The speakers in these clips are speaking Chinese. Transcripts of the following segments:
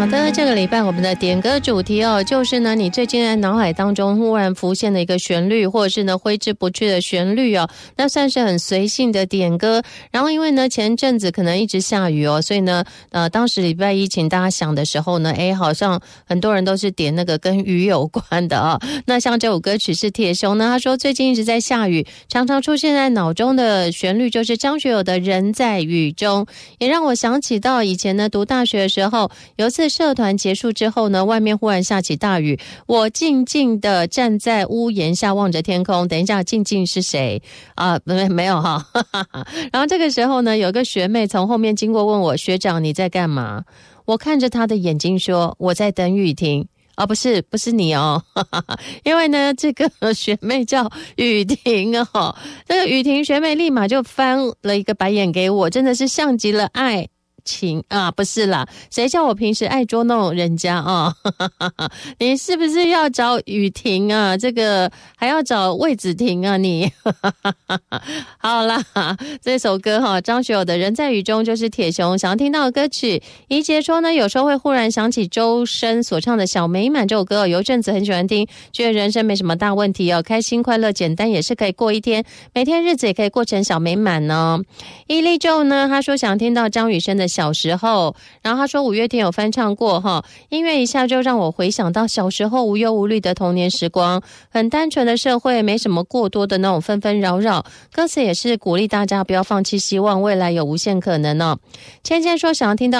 好的，这个礼拜我们的点歌主题就是呢，你最近在脑海当中忽然浮现的一个旋律，或者是呢挥之不去的旋律那算是很随性的点歌。然后因为呢前阵子可能一直下雨所以呢当时礼拜一请大家想的时候呢，好像很多人都是点那个跟雨有关的那像这首歌曲是铁雄呢，他说最近一直在下雨，常常出现在脑中的旋律就是张学友的《人在雨中》，也让我想起到以前呢读大学的时候，有一次社团结束之后呢，外面忽然下起大雨，我静静的站在屋檐下望着天空。等一下，静静是谁没有然后这个时候呢，有个学妹从后面经过问我，学长你在干嘛？我看着她的眼睛说，我在等雨停。不是你因为呢这个学妹叫雨婷这个雨婷学妹立马就翻了一个白眼给我，真的是像极了爱情不是啦，谁叫我平时爱捉弄人家你是不是要找雨婷这个还要找魏子婷你好啦，这首歌张学友的《人在雨中》就是铁雄想要听到的歌曲。怡杰说呢，有时候会忽然想起周深所唱的《小美满》这首歌有一阵子很喜欢听，觉得人生没什么大问题开心快乐简单也是可以过一天，每天日子也可以过成小美满呢。伊利宙呢，他说想听到张雨生的小时候，然后他说五月天有翻唱过音乐一下就让我回想到小时候无忧无虑的童年时光，很单纯的社会，没什么过多的那种纷纷扰扰，歌词也是鼓励大家不要放弃希望，未来有无限可能芊芊说想要听到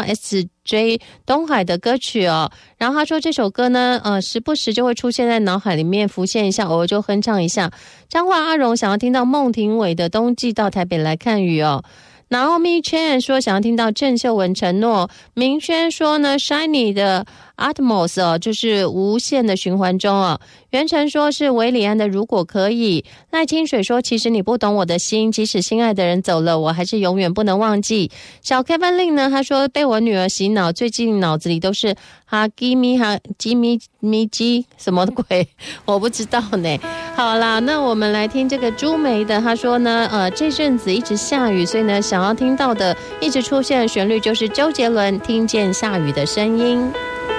SJ 东海的歌曲然后他说这首歌呢时不时就会出现在脑海里面浮现一下，偶尔就哼唱一下。彰化阿荣想要听到孟庭苇的冬季到台北来看雨Naomi Chen 说想要听到郑秀文承诺。明轩说呢 Shiny 的 Atmos 就是无限的循环中袁成说是韦礼安的如果可以。赖清水说其实你不懂我的心，即使心爱的人走了，我还是永远不能忘记。小 Kevin Lin 呢，他说被我女儿洗脑，最近脑子里都是哈基咪哈基咪咪基什么鬼我不知道呢。好啦，那我们来听这个朱梅的，他说呢这阵子一直下雨，所以呢想要听到的一直出现的旋律就是周杰伦听见下雨的声音。